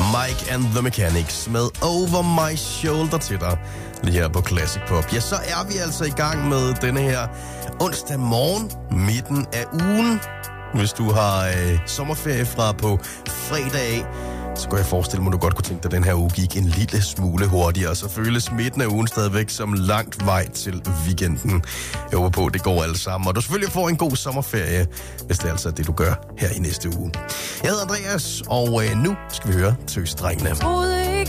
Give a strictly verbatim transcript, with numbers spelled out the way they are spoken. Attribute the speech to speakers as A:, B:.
A: Mike and the Mechanics med Over My Shoulder til dig. Lige her på Classic Pop. Ja, så er vi altså i gang med denne her onsdag morgen, midten af ugen. Hvis du har øh, sommerferie fra på fredag af, så kan jeg forestille mig, at du godt kunne tænke dig, at den her uge gik en lille smule hurtigere. Så føles midten af ugen stadigvæk som langt vej til weekenden. Jeg håber på, at det går alle sammen. Og du selvfølgelig får en god sommerferie, hvis det er altså det, du gør her i næste uge. Jeg hedder Andreas, og øh, nu skal vi høre Tøsedrengene.